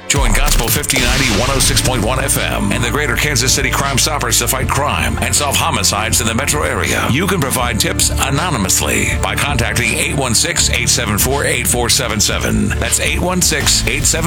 Join Gospel 1590 106.1 FM and the Greater Kansas City Crime Stoppers to fight crime and solve homicides in the metro area. You can provide tips anonymously by contacting 816-874-8477. That's 816-874